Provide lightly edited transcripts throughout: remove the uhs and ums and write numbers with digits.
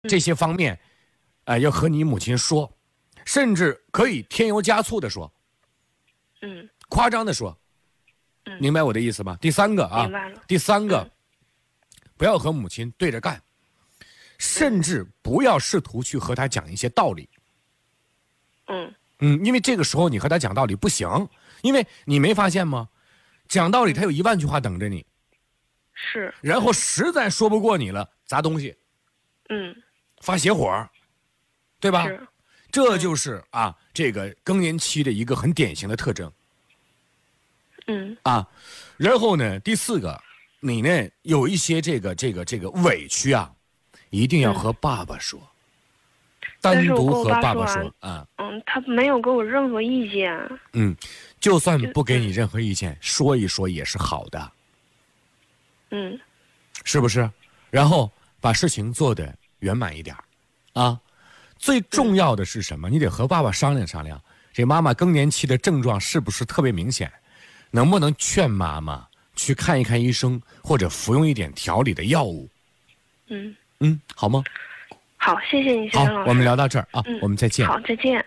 这些方面，要和你母亲说，甚至可以添油加醋的说，夸张的说，明白我的意思吗？第三个啊，第三个，不要和母亲对着干，甚至不要试图去和她讲一些道理。因为这个时候你和她讲道理不行，因为你没发现吗？讲道理他有10000句话等着你， 是， 然后实在说不过你了，砸东西，发邪火，对吧？这就是这个更年期的一个很典型的特征。然后呢，第4个，你呢有一些这个委屈啊，一定要和爸爸说，单独和爸爸说啊。 他没有给我任何意见。 就算不给你任何意见，说一说也是好的。是不是？然后把事情做得圆满一点啊。最重要的是什么？你得和爸爸商量商量，这妈妈更年期的症状是不是特别明显？能不能劝妈妈去看一看医生，或者服用一点调理的药物？好吗？ 好，谢谢你，小杨老师。 好，我们聊到这儿啊，我们再见。 好，再见。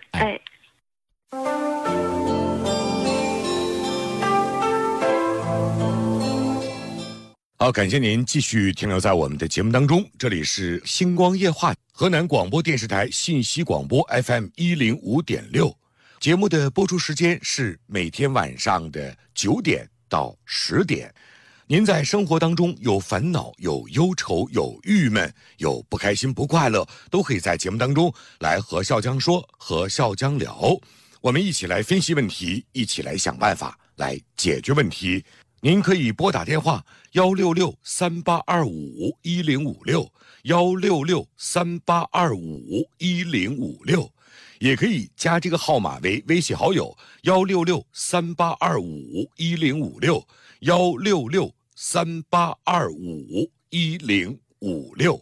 好，感谢您继续停留在我们的节目当中，这里是星光夜话，河南广播电视台信息广播 FM105.6，节目的播出时间是每天晚上的9点到10点。您在生活当中有烦恼、有忧愁、有郁闷、有不开心、不快乐，都可以在节目当中来和笑江说，和笑江聊，我们一起来分析问题，一起来想办法来解决问题。您可以拨打电话16638251056，16638251056，也可以加这个号码为微信好友16638251056，16638251056。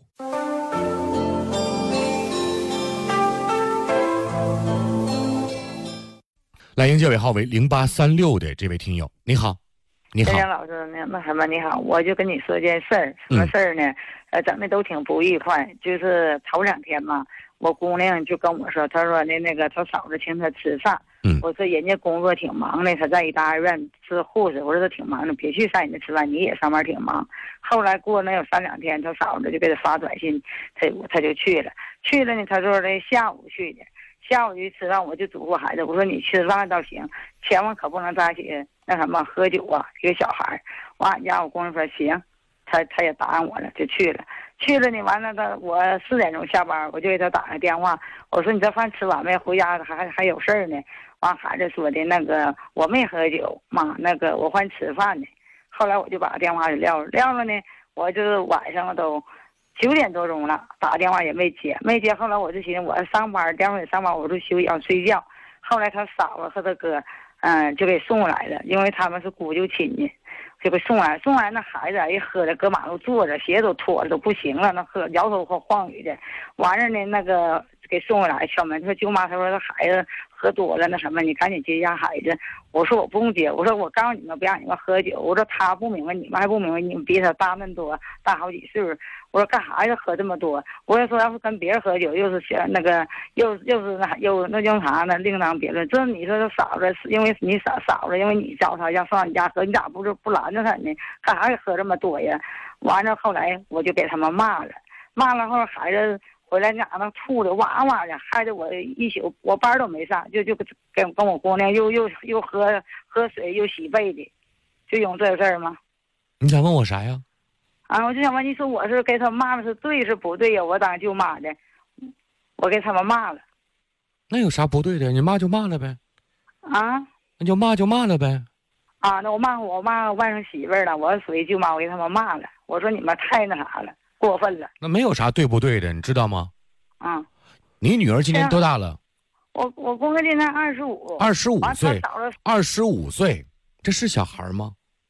来迎接尾号为0836的这位听友，你好。你好， 杨老师，那什么，你好，我就跟你说件事儿，什么事儿呢？整的都挺不愉快。就是头2天嘛，我姑娘就跟我说，她说那个她嫂子请她吃饭。我说人家工作挺忙的，她在一大医院是护士。我说她挺忙的，别去上人家吃饭，你也上班挺忙。后来过了有3、2天，她嫂子就给她发短信，她就去了。去了呢，她说的下午去的。下午去吃饭，我就嘱咐孩子，我说你吃饭倒行，千万可不能在一起那什么喝酒啊，一个小孩。完俺家我公公说行，他也答应我了，就去了。去了呢，完了我4点钟下班，我就给他打个电话，我说你这饭吃完没？回家还有事儿呢。完孩子说的那个我没喝酒，妈，那个我还吃饭呢。后来我就把电话给撂了呢，我就是晚上都9点多钟了，打电话也没接。后来我就寻思我上班，待会儿上班我就休息要睡觉。后来他嫂子和他哥就给送来了，因为他们是姑舅亲戚，就给送来那孩子一喝的搁马路坐着，鞋都脱了都不行了，那喝摇头晃语的。完了呢，那个给送过来敲门，说舅妈，他说他孩子喝多了，那什么你赶紧接一下孩子。我说我不用接，我说我告诉你们不让你们喝酒，我说他不明白，你们还不明白，你们比他大那么多，大好几岁，我说干啥要喝这么多？我要说要是跟别人喝酒，又是那个又是那用啥呢？另当别论。这你说这嫂子，因为你嫂子，因为你叫他要上你家喝，你咋不拦着他呢？干啥喝这么多呀？完了后来我就给他们骂了后来孩子回来家那吐的哇哇的，害得我一宿我班都没上，就跟我姑娘又喝水又洗被的，就用这事儿吗？ 你想问我啥呀？ 我就想问你说我是给他们骂的是对是不对呀？我当舅妈的，我给他们骂了。 那有啥不对的？你骂就骂了呗。那就骂了呗。 那我骂外甥媳妇了，我属于舅妈，我给他们骂了。我说你们太那啥了，过分了。 那没有啥对不对的，你知道吗？你女儿今年多大了？ 我公公今年25。 25岁。25岁，这是小孩吗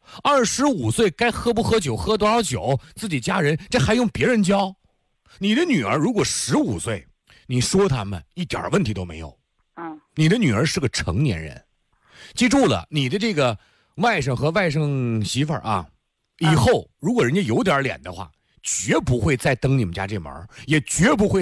？25岁该喝不喝酒，喝多少酒，自己家人这还用别人教？你的女儿如果15岁，你说他们一点问题都没有。你的女儿是个成年人，记住了，你的这个外甥和外甥媳妇儿以后如果人家有点脸的话， 绝不会再登你们家这门，也绝不会